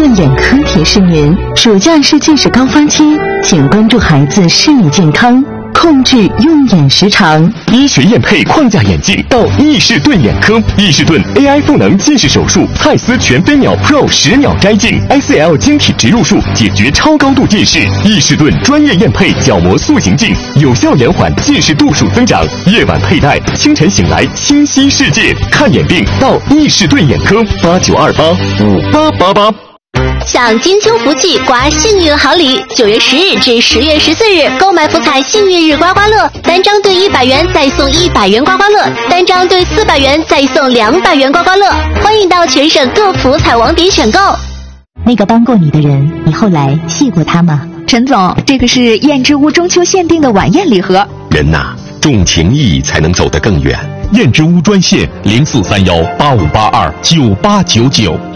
顿眼科提示您：暑假是近视高发期，请关注孩子视力健康，控制用眼时长。 医学验配框架眼镜到易士顿眼科，易士顿 AI 赋能近视手术，蔡司全飞秒 Pro 10秒摘镜 ，ICL 晶体植入术解决超高度近视。易士顿专业验配角膜塑形镜，有效延缓近视度数增长。夜晚佩戴，清晨醒来清晰世界。看眼病到易士顿眼科，89285888。 享金秋福气，刮幸运好礼！9月10日至10月14日，购买福彩幸运日刮刮乐，单张兑100元再送100元刮刮乐，单张兑400元再送200元刮刮乐。欢迎到全省各福彩网点选购。 那个帮过你的人，你后来谢过他吗？ 陈总，这个是燕之屋中秋限定的晚宴礼盒。 人呐，重情义才能走得更远。 燕之屋专线043185829899。